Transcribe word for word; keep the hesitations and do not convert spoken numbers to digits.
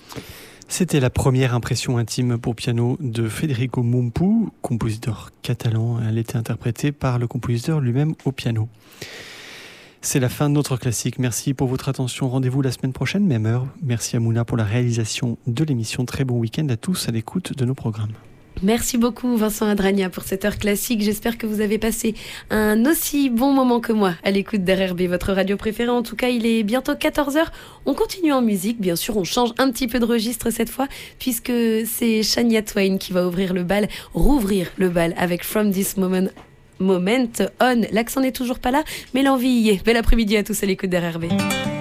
C'était la première impression intime pour piano de Federico Mompou, compositeur catalan. Elle était interprétée par le compositeur lui-même au piano. C'est la fin de notre classique. Merci pour votre attention. Rendez-vous la semaine prochaine, même heure. Merci à Mouna pour la réalisation de l'émission. Très bon week-end à tous à l'écoute de nos programmes. Merci beaucoup Vincent Adragna pour cette heure classique. J'espère que vous avez passé un aussi bon moment que moi à l'écoute d'R R B, votre radio préférée. En tout cas, il est bientôt quatorze heures. On continue en musique. Bien sûr, on change un petit peu de registre cette fois puisque c'est Shania Twain qui va ouvrir le bal, rouvrir le bal avec From This Moment Moment On. L'accent n'est toujours pas là, mais l'envie y est. Bel après-midi à tous à l'écoute d'R R B.